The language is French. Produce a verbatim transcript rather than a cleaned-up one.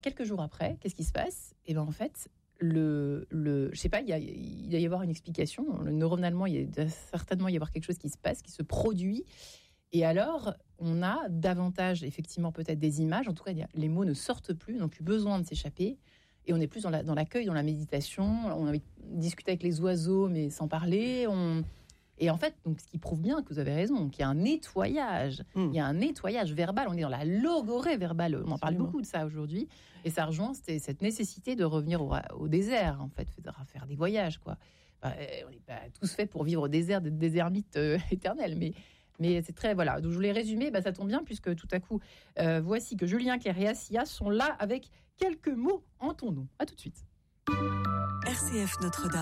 quelques jours après, qu'est-ce qui se passe ? Et ben en fait, le, le, je sais pas, il, y a, il doit y avoir une explication. Le neuronalement, il doit certainement y avoir quelque chose qui se passe, qui se produit. Et alors, on a davantage, effectivement, peut-être des images. En tout cas, les mots ne sortent plus, n'ont plus besoin de s'échapper. Et on est plus dans, la, dans l'accueil, dans la méditation. On a envie de discuter avec les oiseaux, mais sans parler. On... Et en fait, donc, ce qui prouve bien que vous avez raison, qu'il y a un nettoyage. Mmh. Il y a un nettoyage verbal. On est dans la logorée verbale. On en parle beaucoup de ça aujourd'hui. Et ça rejoint cette, cette nécessité de revenir au, au désert, en fait, faire des voyages, quoi. Enfin, on n'est pas tous faits pour vivre au désert, d'être des ermites euh, éternels, mais... Mais c'est très, voilà, donc je voulais résumer, bah, ça tombe bien puisque tout à coup, euh, voici que Julien Clerc et Assia sont là avec quelques mots en ton nom. À tout de suite. R C F Notre-Dame.